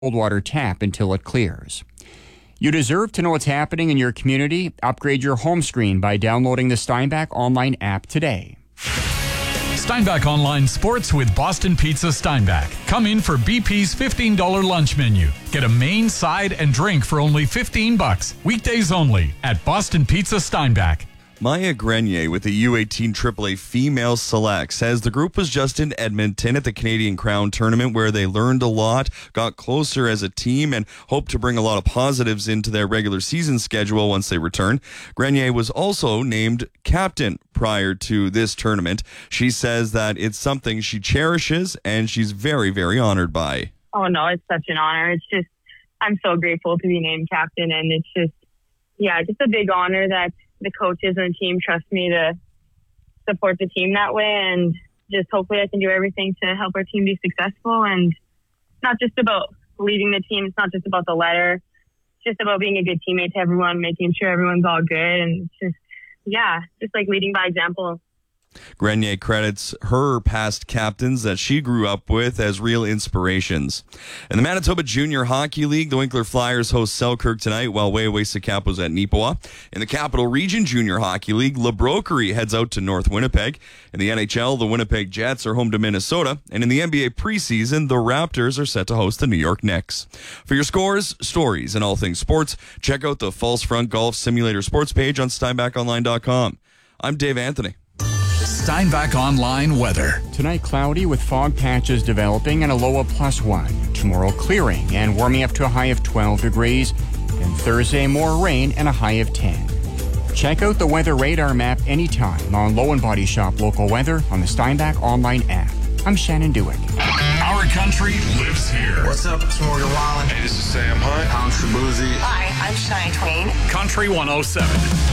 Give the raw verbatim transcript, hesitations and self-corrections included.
cold water tap until it clears. You deserve to know what's happening in your community. Upgrade your home screen by downloading the Steinbach online app today. Steinbach Online Sports with Boston Pizza Steinbach. Come in for B P's fifteen dollars lunch menu. Get a main, side, and drink for only fifteen bucks. Weekdays only at Boston Pizza Steinbach. Maya Grenier with the U eighteen triple A Female Select says the group was just in Edmonton at the Canadian Crown Tournament where they learned a lot, got closer as a team, and hope to bring a lot of positives into their regular season schedule once they return. Grenier was also named captain prior to this tournament. She says that it's something she cherishes and she's very, very honored by. Oh, no, it's such an honor. It's just, I'm so grateful to be named captain, and it's just, yeah, just a big honor that the coaches and the team trust me to support the team that way, and just hopefully I can do everything to help our team be successful. And it's not just about leading the team. It's not just about the letter. It's just about being a good teammate to everyone, making sure everyone's all good. And it's just, yeah, just like leading by example. Grenier credits her past captains that she grew up with as real inspirations. In the Manitoba Junior Hockey League, the Winkler Flyers host Selkirk tonight while Wayaway-Sakap was at Neepawa. In the Capital Region Junior Hockey League, La Brokerie heads out to North Winnipeg. In the N H L, the Winnipeg Jets are home to Minnesota. And in the N B A preseason, the Raptors are set to host the New York Knicks. For your scores, stories, and all things sports, check out the False Front Golf Simulator sports page on steinbach online dot com. I'm Dave Anthony. Steinbach Online weather. Tonight, cloudy with fog patches developing and a low of plus one. Tomorrow, clearing and warming up to a high of twelve degrees. And Thursday, more rain and a high of ten. Check out the weather radar map anytime on Low and Body Shop Local Weather on the Steinbach Online app. I'm Shannon Dewick. Our country lives here. What's up? It's Morgan Wallen. Hey, this is Sam Hunt. I'm Shabuzi. Hi, I'm Shania Twain. Country one oh seven.